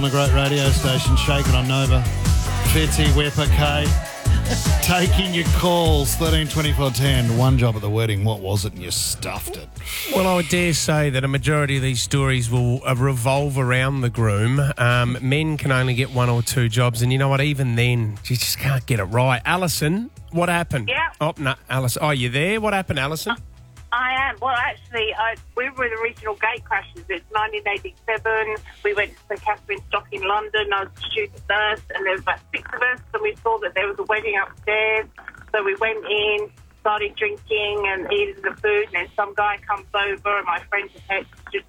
On a great radio station, Shake It on Nova. Fitzy, Whipper, Kate. Taking your calls, 13 24 10. One job at the wedding. What was it? And you stuffed it. Well, I would dare say that a majority of these stories will revolve around the groom. Men can only get one or two jobs, and you know what? Even then, you just can't get it right. Alison, what happened? Yeah. Oh, no, Alison. Oh, you there? What happened, Alison? I am. Well, actually, we were the original gate crashers. It's 1987. We went to St Catherine's Dock in London. I was a student nurse, and there was about 6 of us, and we saw that there was a wedding upstairs. So we went in, started drinking and eating the food, and then some guy comes over, and my friend just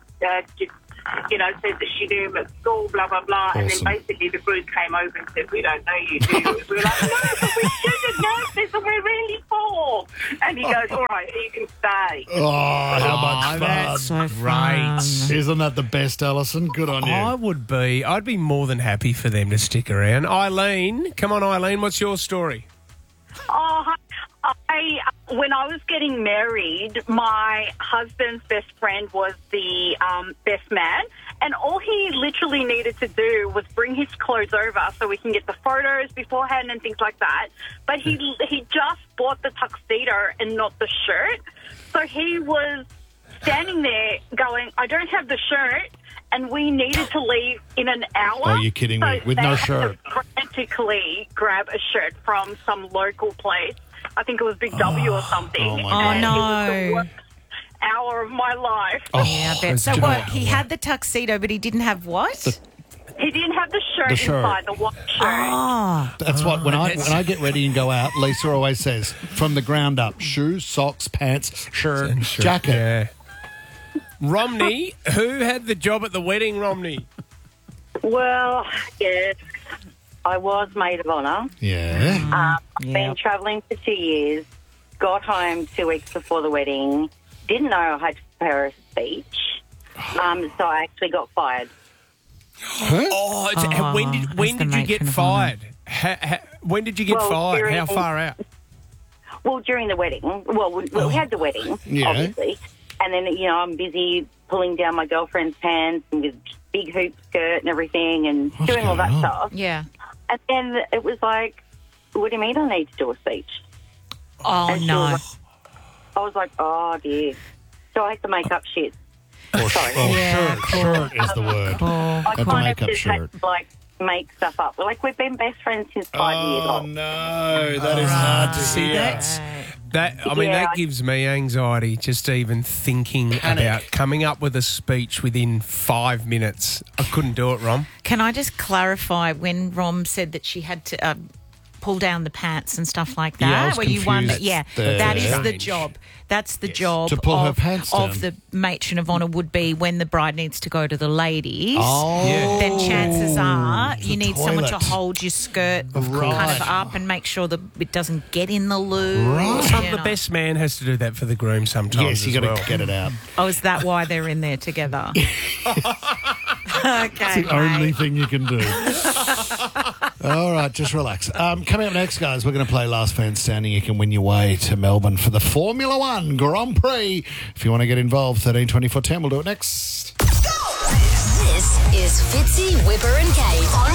said that she knew him at school, blah, blah, blah. Awesome. And then basically the group came over and said, we don't know you, do you? We were like, no, but we student nurses and we're really poor. And he goes, all right, you can stay. Oh, how much fun. That's so Great. fun. Isn't that the best, Alison? Good on you. I'd be more than happy for them to stick around. Eileen, come on, Eileen, what's your story? Oh, when I was getting married, my husband's best friend was the best man, and all he literally needed to do was bring his clothes over so we can get the photos beforehand and things like that. But he just bought the tuxedo and not the shirt, so he was standing there going, I don't have the shirt, and we needed to leave in an hour. Oh, you're kidding me. So With they no had shirt. to frantically grab a shirt from some local place. I think it was Big W or something. oh my And God. It was the worst hour of my life. Oh, Yeah, I bet. So what? He had the tuxedo, but he didn't have what? He didn't have the shirt The shirt. inside, the white shirt. Oh, That's what, when I get ready and go out, Lisa always says, from the ground up, shoes, socks, pants, shirt, jacket. Yeah. Romney, who had the job at the wedding, Romney? Well, yes, I was maid of honour. Yeah. Been travelling for 2 years, got home 2 weeks before the wedding, didn't know I had to prepare a speech, so I actually got fired. Oh, when did that's you the get matron of fired? When did you get Well, fired? during- How far out? Well, during the wedding. Well, we had the wedding, Yeah. obviously. And then, I'm busy pulling down my girlfriend's pants and with big hoop skirt and everything and doing all that going on? stuff. yeah. And then it was like, what do you mean I need to do a speech? Oh, And she no. was I was like, oh, dear. So I had to make up shit. Sorry. Yeah, shirt is the word. I Got the kind of makeup just shirt. had to, make stuff up. Like, we've been best friends since 5 years Oh, old. no. That is hard to See, hear. that's... That Yeah. gives me anxiety just even thinking about coming up with a speech within 5 minutes. I couldn't do it, Rom. Can I just clarify when Rom said that she had to pull down the pants and stuff like that? Yeah, I was where you won confused. Yeah, The- that is the Change. job. That's the job To pull her of, pants of down. the matron of honour would be when the bride needs to go to the ladies. Oh. Yeah. Then chances are you need someone to toilet. hold your skirt kind Right. of up and make sure that it doesn't get in the loo. Right. you The know. best man has to do that for the groom sometimes. Yes, you as got well. to get it out. Oh, is that why they're in there together? Okay. The only mate. thing you can do. All right, just relax. Coming up next, guys, we're going to play Last Man Standing. You can win your way to Melbourne for the Formula One Grand Prix. If you want to get involved, 13 24 10. We'll do it next. This is Fitzy, Whipper and Kate on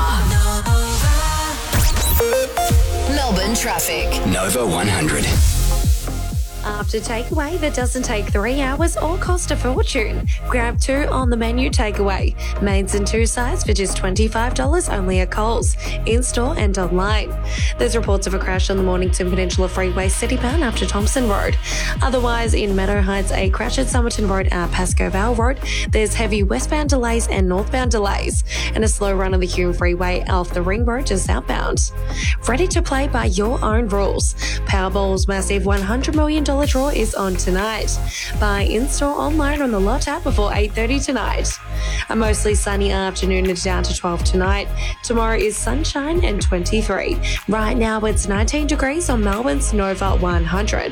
Nova. Melbourne traffic. Nova 100. After takeaway that doesn't take 3 hours or cost a fortune. Grab 2 on the menu takeaway. Maids in 2 size for just $25 only at Coles. In-store and online. There's reports of a crash on the Mornington Peninsula Freeway citybound after Thompson Road. Otherwise, in Meadow Heights, a crash at Somerton Road at Pascoe Vale Road. There's heavy westbound delays and northbound delays. And a slow run on the Hume Freeway off the Ring Road to southbound. Ready to play by your own rules. Powerball's massive $100 million draw is on tonight. Buy in-store online on the Lot app before 8:30 tonight. A mostly sunny afternoon and down to 12 tonight. Tomorrow is sunshine and 23. Right now it's 19 degrees on Melbourne's Nova 100.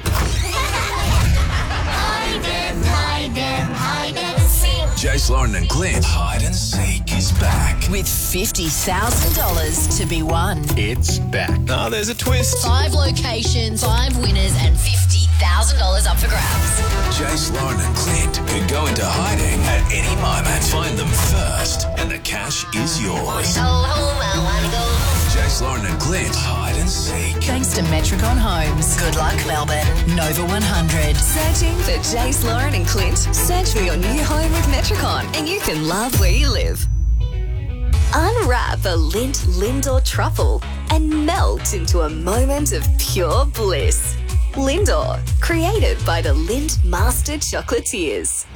Jace Lauren and Clint. Hide and Seek is back. With $50,000 to be won. It's back. Oh, there's a twist. 5 locations, 5 winners, and $50,000 $1,000 up for grabs. Jace, Lauren and Clint could go into hiding at any moment. Find them first and the cash is yours. Jace, Lauren and Clint, hide and seek. Thanks to Metricon Homes. Good luck, Melbourne. Nova 100. Searching for Jace, Lauren and Clint? Search for your new home with Metricon and you can love where you live. Unwrap a Lindt Lindor truffle and melt into a moment of pure bliss. Lindor, created by the Lindt Master Chocolatiers.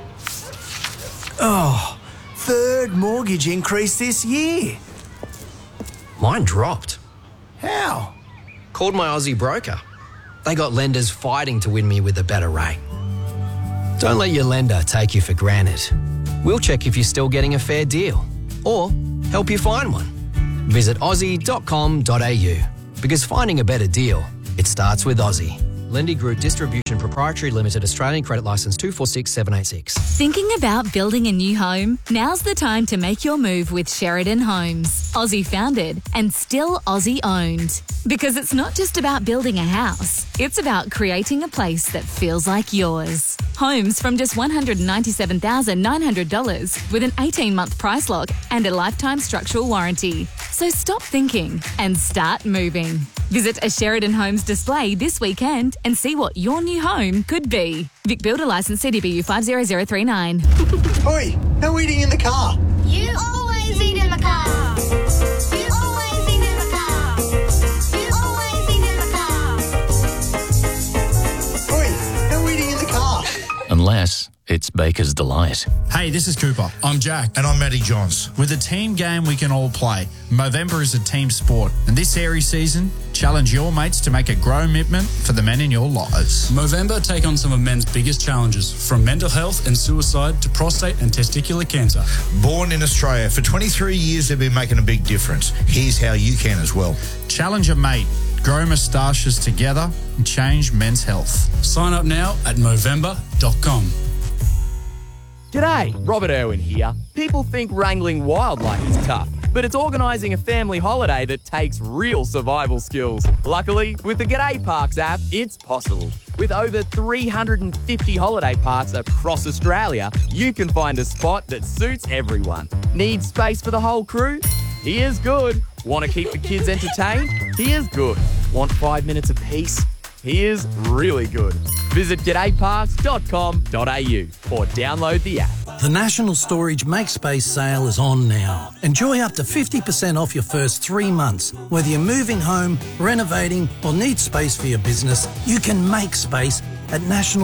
Oh, third mortgage increase this year. Mine dropped. How? Called my Aussie broker. They got lenders fighting to win me with a better rate. Don't let your lender take you for granted. We'll check if you're still getting a fair deal or help you find one. Visit aussie.com.au because finding a better deal, it starts with Aussie. Lendy Group Distribution Proprietary Limited, Australian Credit Licence 246786. Thinking about building a new home? Now's the time to make your move with Sheridan Homes. Aussie founded and still Aussie owned. Because it's not just about building a house, it's about creating a place that feels like yours. Homes from just $197,900 with an 18-month price lock and a lifetime structural warranty. So stop thinking and start moving. Visit a Sheridan Homes display this weekend and see what your new home could be. Vic Builder Licence CDBU 50039. Oi, no eating in the car. You always eat in the car. You always eat in the car. You always eat in the car. Oi, no eating in the car. Unless it's Baker's Delight. Hey, this is Cooper. I'm Jack. And I'm Matty Johns. With a team game we can all play, Movember is a team sport. And this Aries season, challenge your mates to make a grow commitment for the men in your lives. Movember take on some of men's biggest challenges, from mental health and suicide to prostate and testicular cancer. Born in Australia, for 23 years they've been making a big difference. Here's how you can as well. Challenge a mate. Grow moustaches together and change men's health. Sign up now at Movember.com. G'day, Robert Irwin here. People think wrangling wildlife is tough, but it's organising a family holiday that takes real survival skills. Luckily, with the G'day Parks app, it's possible. With over 350 holiday parks across Australia, you can find a spot that suits everyone. Need space for the whole crew? Here's good. Want to keep the kids entertained? Here's good. Want 5 minutes of peace? Here's really good. Visit g'dayparks.com.au or download the app. The National Storage Make Space sale is on now. Enjoy up to 50% off your first 3 months. Whether you're moving home, renovating or need space for your business, you can make space at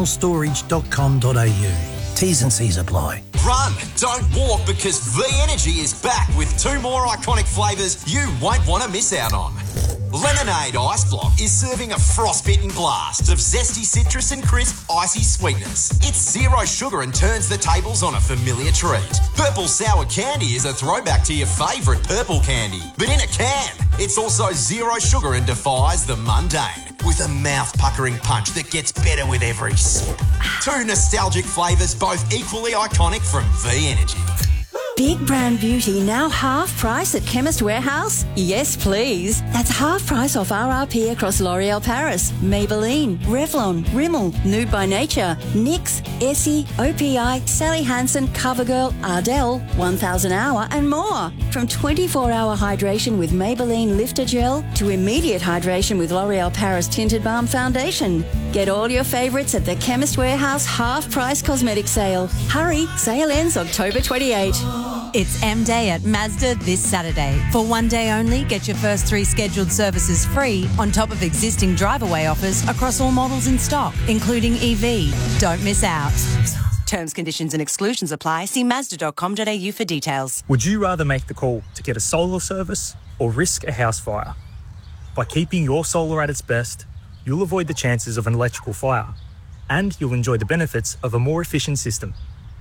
nationalstorage.com.au. T's and C's apply. Run, don't walk, because V Energy is back with 2 more iconic flavours you won't want to miss out on. Lemonade Ice Block is serving a frostbitten blast of zesty citrus and crisp icy sweetness. It's 0 sugar and turns the tables on a familiar treat. Purple Sour Candy is a throwback to your favourite purple candy, but in a can. It's also 0 sugar and defies the mundane, with a mouth-puckering punch that gets better with every sip. 2 nostalgic flavours, both equally iconic from V Energy. Big brand beauty now half price at Chemist Warehouse? Yes, please. That's half price off RRP across L'Oreal Paris, Maybelline, Revlon, Rimmel, Nude by Nature, NYX, Essie, OPI, Sally Hansen, CoverGirl, Ardell, 1000 Hour and more. From 24-hour hydration with Maybelline Lifter Gel to immediate hydration with L'Oreal Paris Tinted Balm Foundation. Get all your favourites at the Chemist Warehouse half price cosmetic sale. Hurry, sale ends October 28. It's M Day at Mazda this Saturday. For 1 day only, get your first 3 scheduled services free on top of existing drive-away offers across all models in stock, including EV. Don't miss out. Terms, conditions and exclusions apply. See Mazda.com.au for details. Would you rather make the call to get a solar service or risk a house fire? By keeping your solar at its best, you'll avoid the chances of an electrical fire, and you'll enjoy the benefits of a more efficient system.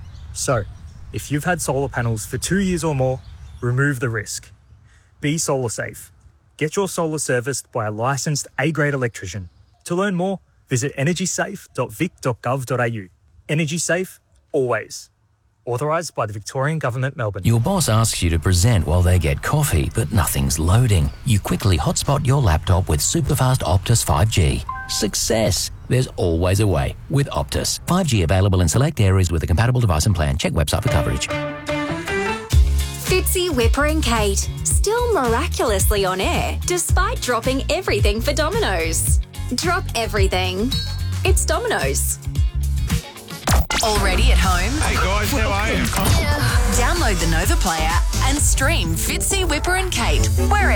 So, if you've had solar panels for 2 years or more, remove the risk. Be solar safe. Get your solar serviced by a licensed A-grade electrician. To learn more, visit energysafe.vic.gov.au. Energy safe, always. Authorised by the Victorian Government, Melbourne. Your boss asks you to present while they get coffee, but nothing's loading. You quickly hotspot your laptop with superfast Optus 5G. success. There's always a way with Optus. 5G available in select areas with a compatible device and plan. Check website for coverage. Fitzy, Whipper and Kate, still miraculously on air despite dropping everything for Domino's. Drop everything. It's Domino's. Already at home? Hey guys, how are you? Download the Nova Player and stream Fitzy, Whipper and Kate wherever